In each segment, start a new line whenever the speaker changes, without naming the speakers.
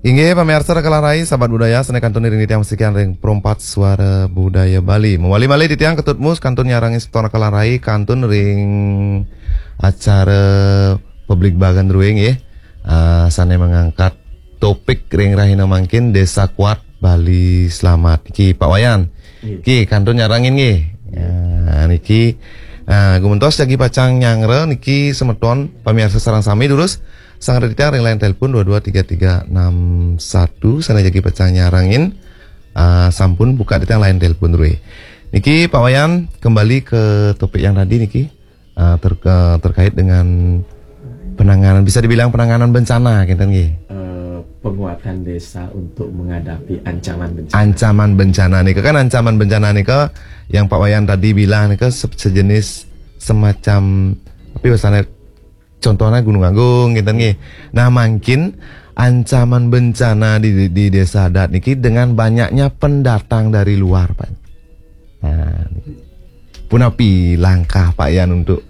Inggih pamirsa kalarai sahabat budaya sene kantun ring ditiang sekian ring perempat suara budaya Bali. Mewali-wali ditiang ketutmus kantun nyarang inspektor kalarai kantun ring acara publik bagan ruing ya. Sane mengangkat topik ring rahina mangkin Desa Kuat Bali Selamat. Iki Pak Wayan. Iki kantun nyarangin nggih. Ya, niki gumentos jagi pacang nyangre niki semeton pamirsa sareng sami durus sang redita ring lain telepon 223361 sana jagi pecah nyarangin sampun buka ditang lain telepon rue. Niki Pak Wayan kembali ke topik yang tadi niki terkait dengan penanganan, bisa dibilang penanganan bencana kinten nggih.
Penguatan desa untuk menghadapi ancaman bencana.
Ancaman bencana nih kan ancaman bencana nih yang Pak Wayan tadi bilang nih sejenis semacam tapi biasanya contohnya Gunung Agung gitu nih. Nah makin ancaman bencana di desa adat niki dengan banyaknya pendatang dari luar Pak. Nah, punapi langkah Pak Yan untuk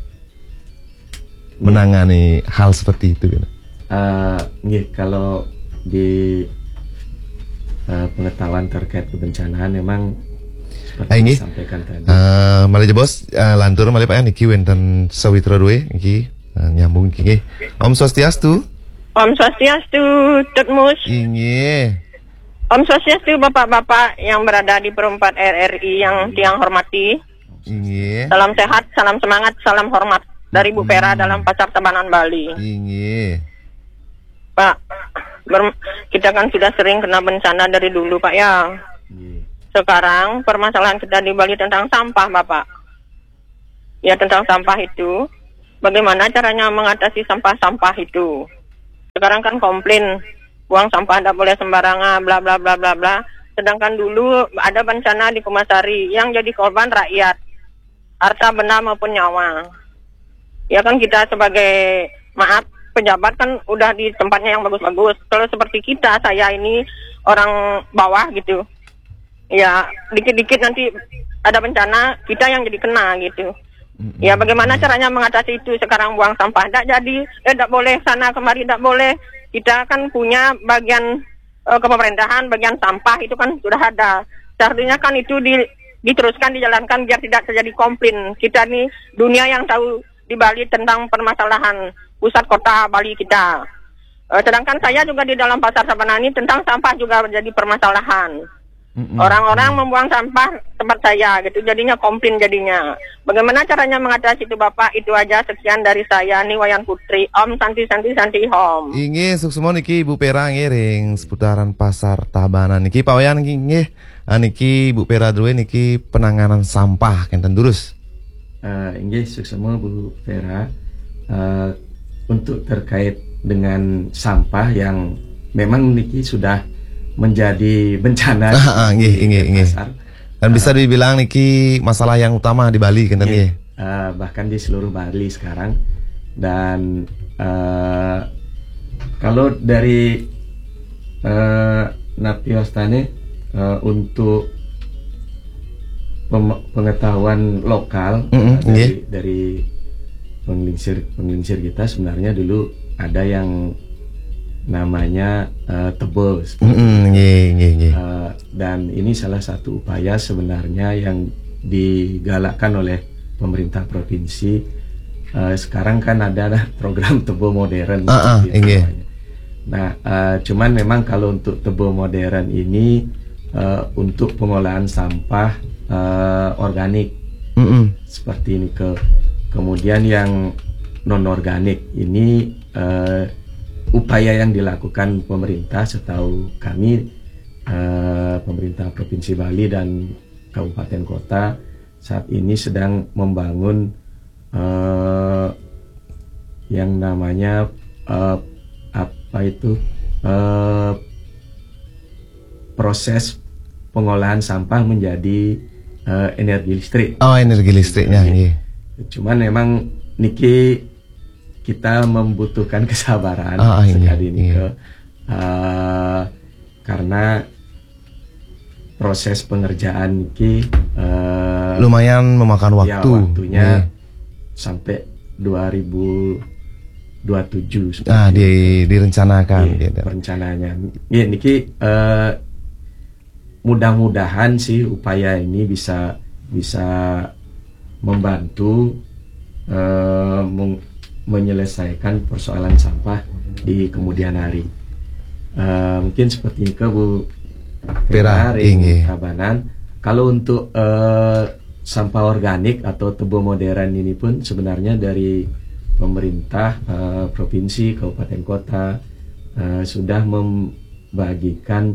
menangani hal seperti itu gitu.
Kalau di pengetahuan terkait kebencanaan memang seperti yang disampaikan tadi.
Mari bos lantur mari Pak Yan niki wonten sawitra duwe niki. Nyambung iki. Om Swastiastu.
Om Swastiastu, Tutmus.
Inggih.
Om Swastiastu, Bapak-bapak yang berada di perempat RRI yang tiang hormati.
Inggih.
Salam sehat, salam semangat, salam hormat dari Bu Pera dalam Pasar Tabanan Bali.
Inggih.
Pak, kita kan sudah sering kena bencana dari dulu Pak ya. Sekarang permasalahan kita di Bali tentang sampah Bapak. Ya tentang sampah itu. Bagaimana caranya mengatasi sampah-sampah itu? Sekarang kan komplain buang sampah tidak boleh sembarangan, bla bla bla bla bla. Sedangkan dulu ada bencana di Kumasari yang jadi korban rakyat, harta benda maupun nyawa. Ya kan kita sebagai pejabat kan udah di tempatnya yang bagus-bagus. Kalau seperti kita, saya ini orang bawah gitu. Ya dikit-dikit nanti ada bencana kita yang jadi kena gitu. Ya bagaimana caranya mengatasi itu? Sekarang buang sampah tidak jadi, tidak boleh sana kemari, tidak boleh. Kita kan punya bagian kepemerintahan, bagian sampah itu kan sudah ada. Seharusnya kan itu diteruskan, dijalankan biar tidak terjadi komplain. Kita nih dunia yang tahu di Bali tentang permasalahan pusat kota Bali kita. Sedangkan saya juga di dalam Pasar Tabanani tentang sampah juga menjadi permasalahan. Orang-orang membuang sampah tempat saya gitu, jadinya komplain jadinya. Bagaimana caranya mengatasi itu Bapak? Itu aja, sekian dari saya nih Wayan Putri. Om Santi Hom.
Inggih suksemon niki Bu Pera ngiring seputaran Pasar Tabanan niki Pak Wayan nggih. Niki Bu Pera dulu niki penanganan sampah kenten durus.
Inggih suksemon Bu Pera untuk terkait dengan sampah yang memang niki sudah menjadi bencana
inggih. Dan bisa dibilang niki masalah yang utama di Bali kan nggih.
Bahkan di seluruh Bali sekarang. Dan kalau dari Napiostane untuk pengetahuan lokal dari penglingsir kita sebenarnya dulu ada yang namanya tebel dan ini salah satu upaya sebenarnya yang digalakkan oleh pemerintah provinsi. Sekarang kan ada program tebel modern nah cuman memang kalau untuk tebel modern ini untuk pengolahan sampah organik seperti ini kemudian yang non organik ini upaya yang dilakukan pemerintah setahu kami pemerintah Provinsi Bali dan Kabupaten Kota saat ini sedang membangun yang namanya proses pengolahan sampah menjadi energi listrik.
Oh energi listriknya.
Cuman memang niki kita membutuhkan kesabaran sekali ini karena proses pengerjaan ini
lumayan memakan waktu.
Waktunya sampai 2025 27
direncanakan
iya,
gitu.
perencanaannya. Iya, niki mudah-mudahan sih upaya ini bisa membantu menyelesaikan persoalan sampah di kemudian hari. Mungkin seperti itu Bu
Pera,
Tabanan. Kalau untuk sampah organik atau tebo modern ini pun sebenarnya dari pemerintah provinsi, kabupaten kota sudah membagikan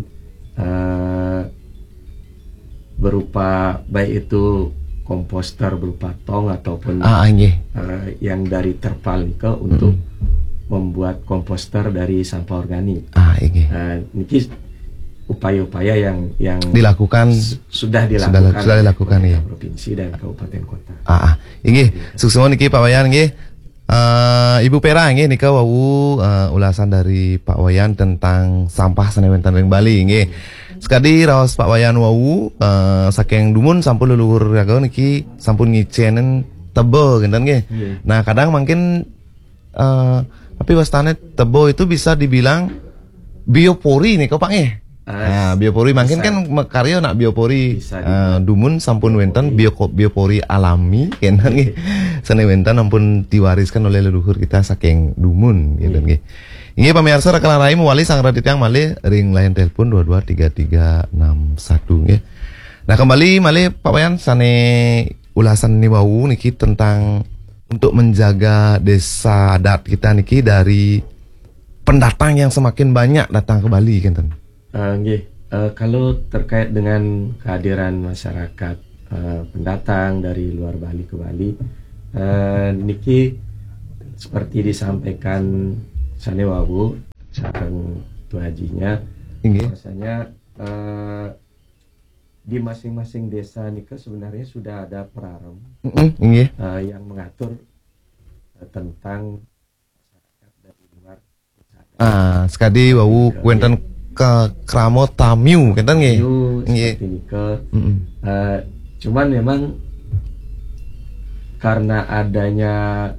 berupa baik itu komposter berupa tong ataupun yang dari terpal itu untuk membuat komposter dari sampah organik. Ini upaya-upaya yang
dilakukan
sudah dilakukan
ya
provinsi dan kabupaten kota.
Inggih, sukses niki Pak Wayan nggih. Ibu Pera nggih nika wau ulasan dari Pak Wayan tentang sampah Sanewentan ring Bali nggih. Sekadi raos Pak Wayan wau saking dumun sampun leluhur raga niki sampun ngicenen tebo genten nggih. Nah, kadang mungkin tapi wastane tebo itu bisa dibilang biopori nih kok Pak nggih. Biopori mungkin kan karya nak biopori dumun sampun wenten biopori alami kenen nggih. Sanewentan ampun diwariskan oleh leluhur kita saking dumun gitu nggih. Inggih pamirsa rekan rai mewali sang radit yang malih ring line telepon 223361 nggih. Nah, kembali malih Pak Wayan sane ulasan ni wau niki tentang untuk menjaga desa adat kita niki dari pendatang yang semakin banyak datang ke Bali kenten.
Kalau terkait dengan kehadiran masyarakat pendatang dari luar Bali ke Bali, niki seperti disampaikan Sanewawu sareng Tu Hajinya, bahwasanya di masing-masing desa niki sebenarnya sudah ada perarem yang mengatur tentang masyarakat dari luar desa.
Sekadi wawu kuenten ke kramo tamiu kenten nggih.
Seperti nike. Cuman memang karena adanya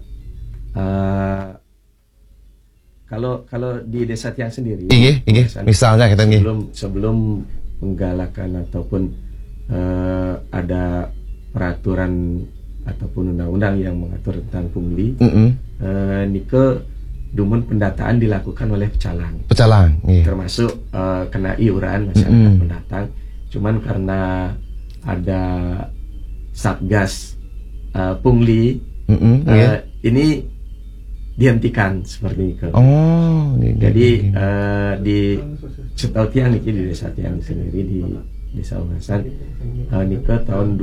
kalau di desa Tiang sendiri,
misalnya kenten nggih.
Sebelum menggalakkan ataupun ada peraturan ataupun undang-undang yang mengatur tentang pungli, nike dumun pendataan dilakukan oleh pecalang, termasuk kena iuran masyarakat pendatang. Cuman karena ada satgas pungli, ini dihentikan seperti itu. Jadi di setahu Tiang niki di desa Tiang sendiri di desa Ungasan niki tahun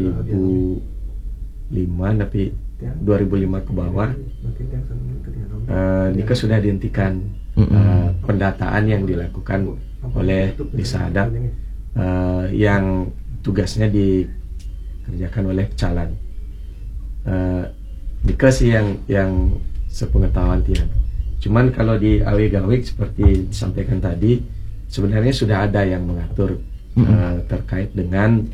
2005 tapi 2005 ke bawah niki sudah dihentikan pendataan yang dilakukan oleh desa adat yang tugasnya dikerjakan oleh pecalang. Niki sih yang sepengetahuan Tiang. Cuman kalau di Awig-Awig seperti disampaikan tadi, sebenarnya sudah ada yang mengatur terkait dengan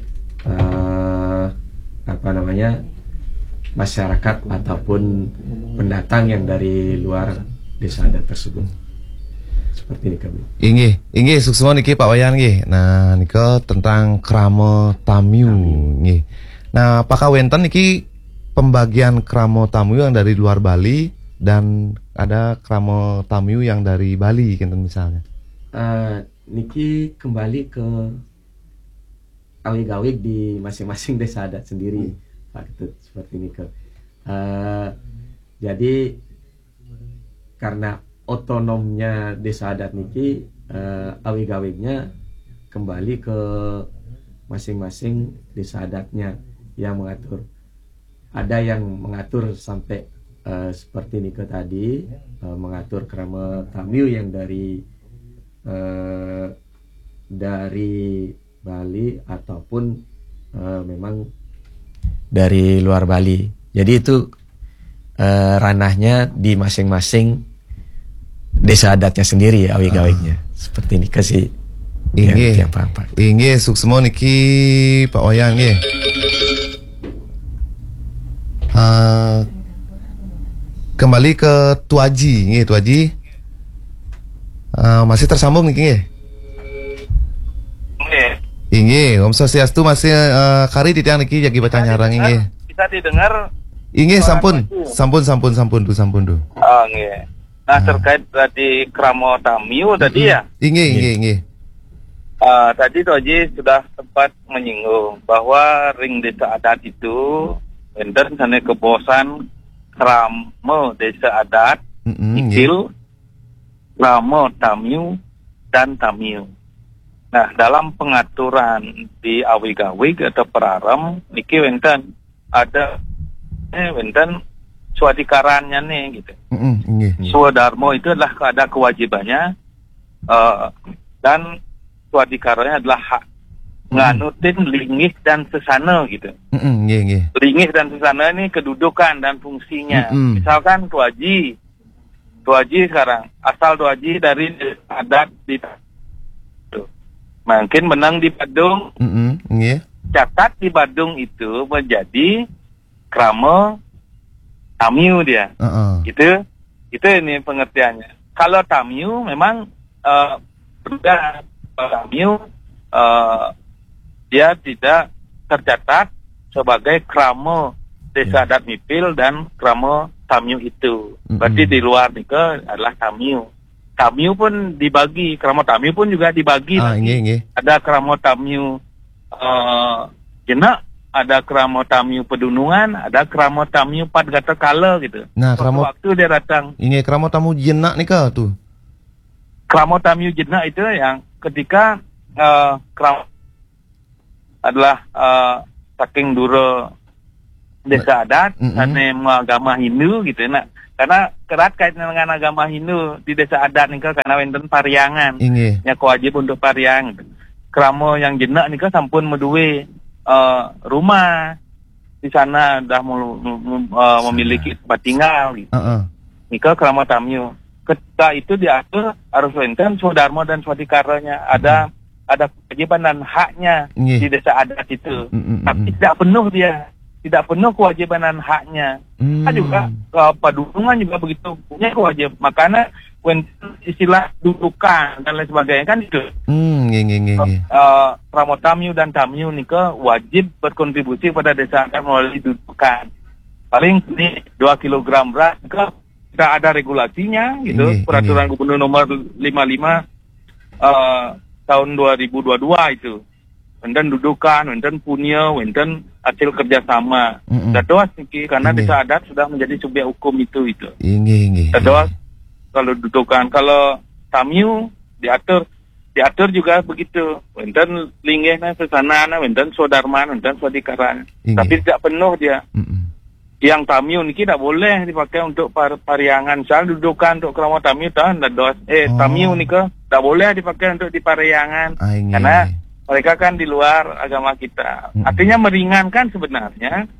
masyarakat ataupun pendatang yang dari luar desa adat tersebut. Seperti ini kami.
Inggih sukses niki Pak Wayan nggih. Nah, nika tentang kramo tamiu nggih. Nah, apakah wenten niki pembagian kramo tamiu yang dari luar Bali dan ada kramo tamiu yang dari Bali kenten misalnya?
Niki kembali ke awig-awig di masing-masing desa adat sendiri. Pak Ketut, seperti ini ke. Jadi karena otonomnya desa adat niki, awig-awignya kembali ke masing-masing desa adatnya yang mengatur. Ada yang mengatur sampai seperti ini ke tadi, mengatur krama tamiu yang dari Bali ataupun memang dari luar Bali. Jadi itu ranahnya di masing-masing desa adatnya sendiri, awig-awignya. Seperti ini kasih.
Inggih sukses niki Pak Wayan nggih. kembali ke Tuaji, nggih Tuaji. Masih tersambung nggih. Inggih, Om Swastiastu masih kari titiang niki jagi baca nyarang inggih.
Bisa didengar?
Inggih sampun du.
Oh, nggih. Nah, terkait tadi Kramo Tamiu tadi ya?
Inggih.
Tadi Toji sudah sempat menyinggung bahwa ring desa adat itu enten sana kebosan Kramo desa adat, Ikil, Kramo Tamiu dan Tamiu. Nah, dalam pengaturan di awig-awig atau peraram, niki wenten ada wenten swadikarannya nih gitu. Swadarmo itu adalah ada kewajibannya dan swadikarannya adalah hak nganutin lingih dan sesana gitu. Lingih dan sesana ini kedudukan dan fungsinya. Misalkan tuaji sekarang asal tuaji dari adat di mungkin menang di Badung. Catat di Badung itu menjadi Kramo Tamiu dia. Itu ini pengertiannya. Kalau Tamiu memang berbeda. Tamiu dia tidak tercatat sebagai Kramo desa adat Mipil dan Kramo Tamiu itu. Berarti di luar itu adalah Tamiu. Tamiu pun dibagi, Kramo Tamiu pun juga dibagi. Ada Kramo Tamiu Jenak, ada Kramo Tamiu Pedunungan, ada Kramo Tamiu Padgata Kala gitu.
Nah,
waktu dia datang.
Ini Kramo Tamiu Jenak nih kah tuh?
Kramo Tamiu Jenak itu yang ketika Kramo adalah saking duro desa adat, sana agama Hindu gitu. Nah, karena kerat kaitan dengan agama Hindu di desa adat nih karena wenten pariangan. Ya kewajib untuk pariang. Kramo yang jenak nih sampun meduwe rumah di sana dah memiliki tempat tinggal gitu. Nika Kramo Tamiu. Ketika itu diatur harus wenten swadarmo dan swadikaranya ada kewajiban dan haknya di desa adat itu. Tapi tidak penuh kewajiban dan haknya. Juga Padunungan juga begitu punya kewajiban. Makanya istilah dudukan dan lain sebagainya kan itu. Kramo Tamiu dan Tamiu nih wajib berkontribusi pada desa adat melalui dudukan. Paling ini 2 kg beras kita ada regulasinya gitu. Peraturan Gubernur nomor 55 tahun 2022 itu. Wenten dudukan, wenten punya, wenten hasil kerjasama. Dadoas niki karena desa adat sudah menjadi subjek hukum itu. Dadoas kalau dudukan, kalau Tamiu diatur juga begitu. Wenten linggihna sesana, wenten swadarman, wenten swadikaran. Tapi tidak penuh dia. Yang Tamiu niki tidak boleh dipakai untuk pariangan. Soal dudukan untuk Kramo Tamiu dadoas Tamiu niki tidak boleh dipakai untuk di pariangan. Karena mereka kan di luar agama kita. Artinya meringankan sebenarnya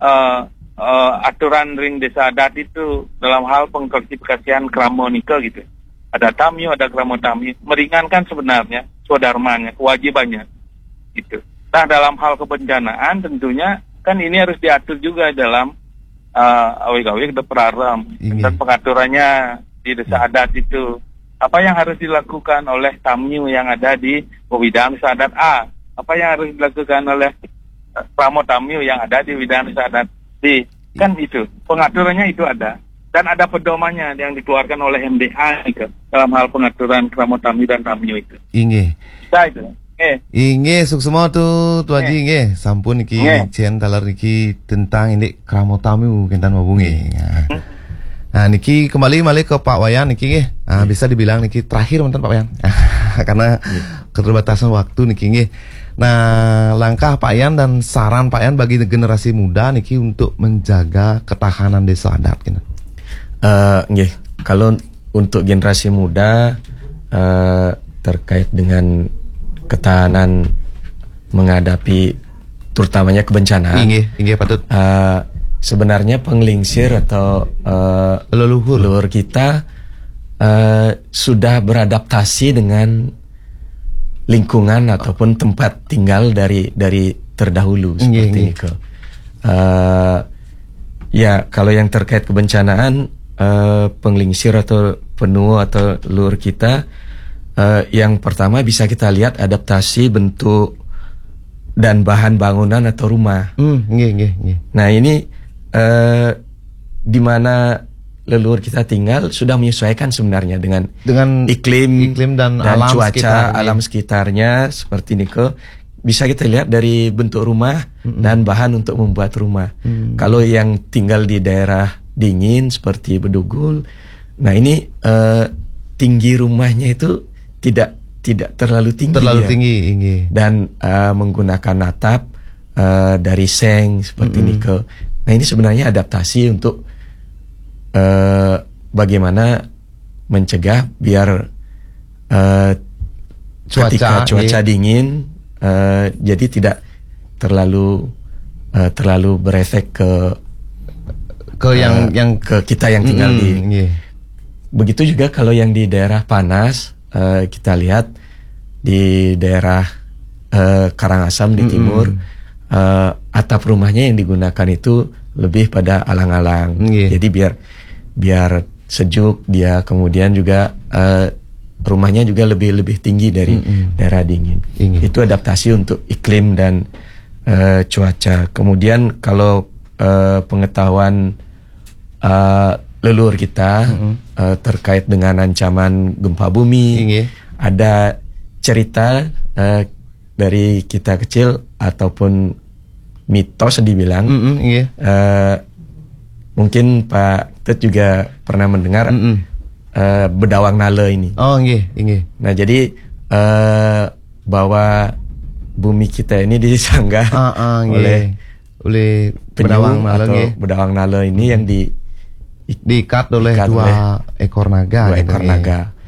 aturan ring desa adat itu dalam hal pengklasifikasian Kramo Nika gitu. Ada Tamiu, ada Kramo Tamiu. Meringankan sebenarnya swadarmanya, kewajibannya gitu. Nah, dalam hal kebencanaan tentunya kan ini harus diatur juga dalam awig-awig peraram dan pengaturannya di desa adat itu. Apa yang harus dilakukan oleh Tamiu yang ada di Widang Desa Adat A? Apa yang harus dilakukan oleh Kramo Tamiu yang ada di Widang Desa Adat B? Kan itu, pengaturannya itu ada. Dan ada pedomannya yang dikeluarkan oleh MDA gitu, dalam hal pengaturan Kramo Tamiu dan Tamiu itu. Nah, itu.
Inge suksema tu Haji nge sampun iki cien talar iki tentang ini Kramo Tamiu kentan mabungi. Nah niki kembali ke Pak Wayan niki nge. Bisa dibilang niki terakhir mantan Pak Wayan. Karena keterbatasan waktu niki nge. Nah, langkah Pak Yan dan saran Pak Yan bagi generasi muda niki untuk menjaga ketahanan desa adat gitu.
Nggih, kalau untuk generasi muda terkait dengan ketahanan menghadapi terutamanya kebencanaan.
Inggih patut.
Sebenarnya penglingsir atau leluhur kita sudah beradaptasi dengan lingkungan ataupun tempat tinggal dari terdahulu seperti itu. Ya, kalau yang terkait kebencanaan penglingsir atau penuh atau lur kita, yang pertama bisa kita lihat adaptasi bentuk dan bahan bangunan atau rumah.
Nggih.
Nah ini di mana leluhur kita tinggal sudah menyesuaikan sebenarnya dengan iklim
dan alam
cuaca sekitarnya seperti niko. Bisa kita lihat dari bentuk rumah dan bahan untuk membuat rumah. Kalau yang tinggal di daerah dingin seperti Bedugul, nah ini tinggi rumahnya itu tidak terlalu tinggi, dan menggunakan atap dari seng seperti niko. Nah ini sebenarnya adaptasi untuk bagaimana mencegah biar ketika cuaca dingin jadi tidak terlalu berefek ke kita yang tinggal di. Begitu juga kalau yang di daerah panas, kita lihat di daerah Karangasem di timur, atap rumahnya yang digunakan itu lebih pada alang-alang. Jadi biar sejuk, dia kemudian juga rumahnya juga lebih tinggi dari daerah dingin. Itu adaptasi untuk iklim dan cuaca. Kemudian kalau pengetahuan leluhur kita terkait dengan ancaman gempa bumi, ada cerita dari kita kecil ataupun mitos dibilang, mungkin Pak Tet juga pernah mendengar Bedawang Nale ini. Nah jadi bahwa bumi kita ini disanggah oleh penyu atau Bedawang Nale ini yang diikat oleh dua ekor naga.